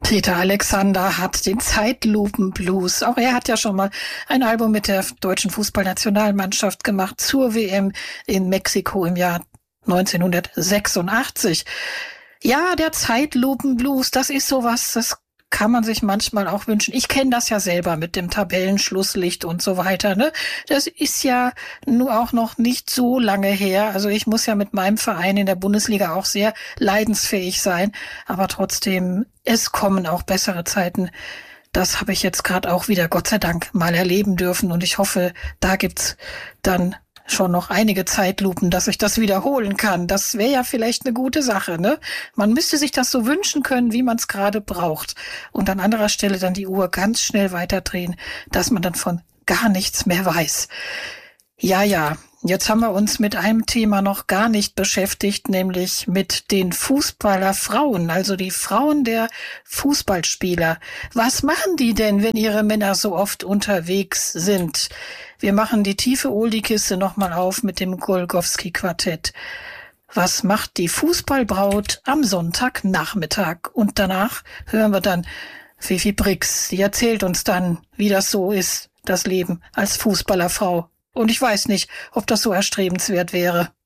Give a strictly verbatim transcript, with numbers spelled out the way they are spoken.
Peter Alexander hat den Zeitlupenblues. Auch er hat ja schon mal ein Album mit der deutschen Fußballnationalmannschaft gemacht zur W M in Mexiko im Jahr neunzehnhundertsechsundachtzig. Ja, der Zeitlupenblues, das ist sowas, das kann man sich manchmal auch wünschen. Ich kenne das ja selber mit dem Tabellenschlusslicht und so weiter, ne? Das ist ja nur auch noch nicht so lange her. Also ich muss ja mit meinem Verein in der Bundesliga auch sehr leidensfähig sein. Aber trotzdem, es kommen auch bessere Zeiten. Das habe ich jetzt gerade auch wieder, Gott sei Dank, mal erleben dürfen. Und ich hoffe, da gibt's dann schon noch einige Zeitlupen, dass ich das wiederholen kann. Das wäre ja vielleicht eine gute Sache, ne? Man müsste sich das so wünschen können, wie man es gerade braucht. Und an anderer Stelle dann die Uhr ganz schnell weiterdrehen, dass man dann von gar nichts mehr weiß. Ja, ja. Jetzt haben wir uns mit einem Thema noch gar nicht beschäftigt, nämlich mit den Fußballerfrauen, also die Frauen der Fußballspieler. Was machen die denn, wenn ihre Männer so oft unterwegs sind? Wir machen die tiefe Oldie-Kiste nochmal auf mit dem Golgowski-Quartett. Was macht die Fußballbraut am Sonntagnachmittag? Und danach hören wir dann Fifi Brix. Die erzählt uns dann, wie das so ist, das Leben als Fußballerfrau. Und ich weiß nicht, ob das so erstrebenswert wäre.